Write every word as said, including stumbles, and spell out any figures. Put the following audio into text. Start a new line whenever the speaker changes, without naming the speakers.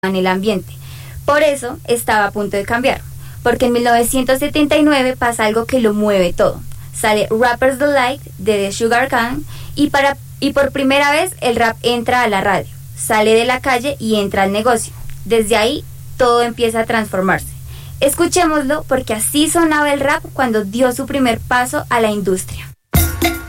en el ambiente. Por eso estaba a punto de cambiar, porque en mil novecientos setenta y nueve pasa algo que lo mueve todo. Sale Rapper's Delight de The Sugar Gang y, para, y por primera vez el rap entra a la radio, sale de la calle y entra al negocio. Desde ahí todo empieza a transformarse. Escuchémoslo porque así sonaba el rap cuando dio su primer paso a la industria.